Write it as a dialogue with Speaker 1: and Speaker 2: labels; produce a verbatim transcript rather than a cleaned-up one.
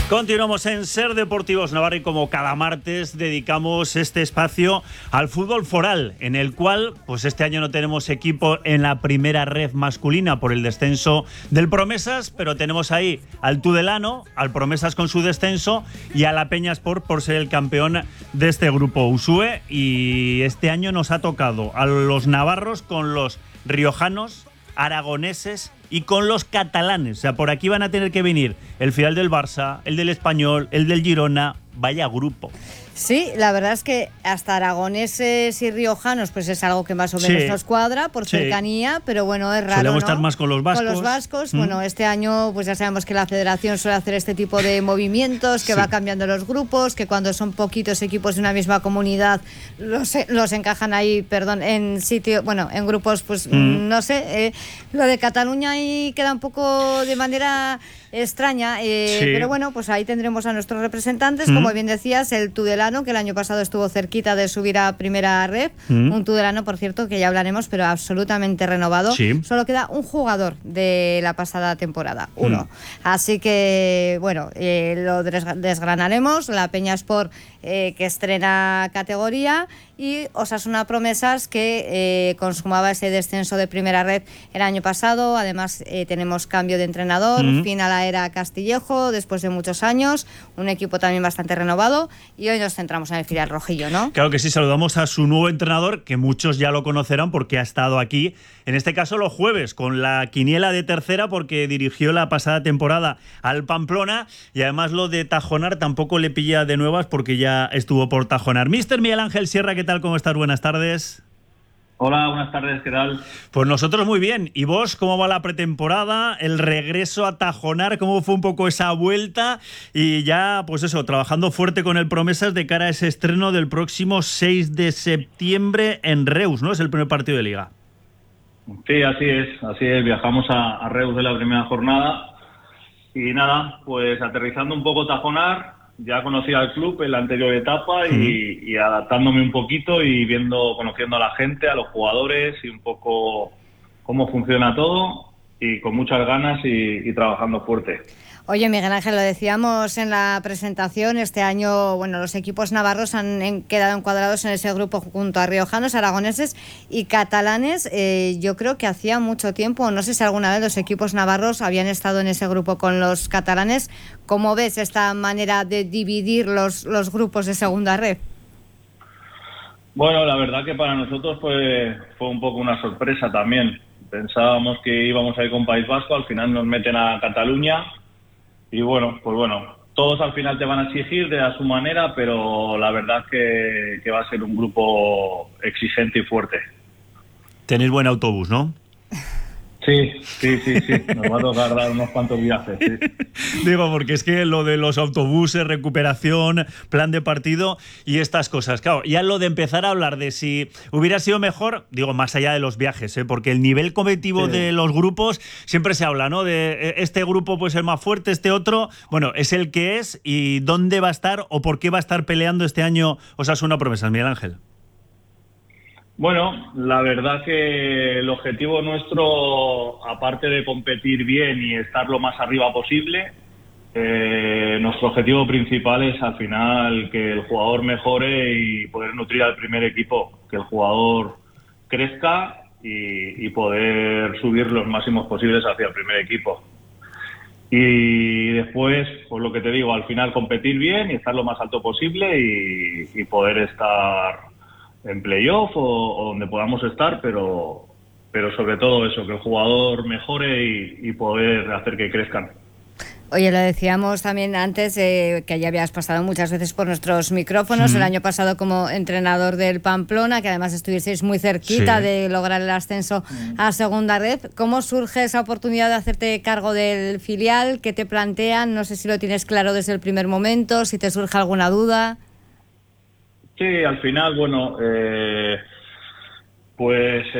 Speaker 1: Continuamos en Ser Deportivos Navarra y como cada martes dedicamos este espacio al fútbol foral, en el cual pues este año no tenemos equipo en la primera ref masculina por el descenso del Promesas, pero tenemos ahí al Tudelano, al Promesas con su descenso y a la Peña Sport por ser el campeón de este grupo Usue, y este año nos ha tocado a los navarros con los riojanos, aragoneses y con los catalanes. O sea, por aquí van a tener que venir el filial del Barça, el del Español, el del Girona. Vaya grupo.
Speaker 2: Sí, la verdad es que hasta aragoneses y riojanos pues es algo que más o menos sí. nos cuadra por sí. cercanía, pero bueno, es raro,
Speaker 1: Solemos
Speaker 2: ¿no?
Speaker 1: estar más con los vascos.
Speaker 2: Con los vascos,
Speaker 1: ¿Mm?
Speaker 2: Bueno, este año pues ya sabemos que la federación suele hacer este tipo de movimientos, que sí. va cambiando los grupos, que cuando son poquitos equipos de una misma comunidad los, los encajan ahí, perdón, en sitio, bueno, en grupos, pues ¿Mm? no sé, eh, lo de Cataluña ahí queda un poco de manera extraña, eh, sí. pero bueno, pues ahí tendremos a nuestros representantes, ¿Mm? como bien decías, el Tudelano, que el año pasado estuvo cerquita de subir a primera ref, ¿Mm? un Tudelano, por cierto, que ya hablaremos, pero absolutamente renovado. Sí. Solo queda un jugador de la pasada temporada, uno. ¿Mm? Así que, bueno, eh, lo desgranaremos. La Peña Sport, eh, que estrena categoría, y Osasuna Promesas, que eh, consumaba ese descenso de primera red el año pasado. Además, eh, tenemos cambio de entrenador, ¿Mm? fin a la era Castillejo, después de muchos años, un equipo también bastante renovado, y hoy nos centramos en el filial rojillo, ¿no?
Speaker 1: Claro que sí, saludamos a su nuevo entrenador, que muchos ya lo conocerán porque ha estado aquí, en este caso los jueves, con la quiniela de tercera, porque dirigió la pasada temporada al Pamplona, y además lo de Tajonar tampoco le pilla de nuevas porque ya estuvo por Tajonar. Mister Miguel Ángel Sierra, ¿qué tal? ¿Cómo estás? Buenas tardes.
Speaker 3: Hola, buenas tardes, ¿qué tal?
Speaker 1: Pues nosotros muy bien. ¿Y vos, cómo va la pretemporada? El regreso a Tajonar, ¿cómo fue un poco esa vuelta? Y ya, pues eso, trabajando fuerte con el Promesas de cara a ese estreno del próximo seis de septiembre en Reus, ¿no? Es el primer partido de Liga.
Speaker 3: Sí, así es, así es. Viajamos a, a Reus de la primera jornada y nada, pues aterrizando un poco Tajonar. Ya conocía al club en la anterior etapa y, mm. y adaptándome un poquito y viendo, conociendo a la gente, a los jugadores y un poco cómo funciona todo, y con muchas ganas y, y trabajando fuerte.
Speaker 2: Oye, Miguel Ángel, lo decíamos en la presentación, este año, bueno, los equipos navarros han en, quedado encuadrados en ese grupo junto a riojanos, aragoneses y catalanes. Eh, yo creo que hacía mucho tiempo, no sé si alguna vez los equipos navarros habían estado en ese grupo con los catalanes. ¿Cómo ves esta manera de dividir los, los grupos de segunda red?
Speaker 3: Bueno, la verdad que para nosotros fue, fue un poco una sorpresa también. Pensábamos que íbamos a ir con País Vasco, al final nos meten a Cataluña. Y bueno, pues bueno, todos al final te van a exigir de a su manera, pero la verdad que, que va a ser un grupo exigente y fuerte.
Speaker 1: Tenéis buen autobús, ¿no?
Speaker 3: Sí, sí, sí, sí. Nos va a tocar dar unos cuantos viajes, sí.
Speaker 1: Digo, porque es que lo de los autobuses, recuperación, plan de partido y estas cosas. Claro, ya lo de empezar a hablar de si hubiera sido mejor, digo, más allá de los viajes, ¿eh? Porque el nivel competitivo sí. de los grupos siempre se habla, ¿no? De este grupo pues el más fuerte, este otro, bueno, es el que es, y dónde va a estar o por qué va a estar peleando este año Osasuna Promesas, Miguel Ángel.
Speaker 3: Bueno, la verdad que el objetivo nuestro, aparte de competir bien y estar lo más arriba posible, eh, nuestro objetivo principal es al final que el jugador mejore y poder nutrir al primer equipo, que el jugador crezca y, y poder subir los máximos posibles hacia el primer equipo. Y después, pues lo que te digo, al final competir bien y estar lo más alto posible y, y poder estar en playoff o, o donde podamos estar, pero, pero sobre todo eso, que el jugador mejore y, y poder hacer que crezcan.
Speaker 2: Oye, lo decíamos también antes, eh, que ya habías pasado muchas veces por nuestros micrófonos, sí. el año pasado como entrenador del Pamplona, que además estuvisteis muy cerquita sí. de lograr el ascenso a segunda red. ¿Cómo surge esa oportunidad de hacerte cargo del filial? ¿Qué te plantean? No sé si lo tienes claro desde el primer momento, si te surge alguna duda.
Speaker 3: Sí, al final, bueno, eh, pues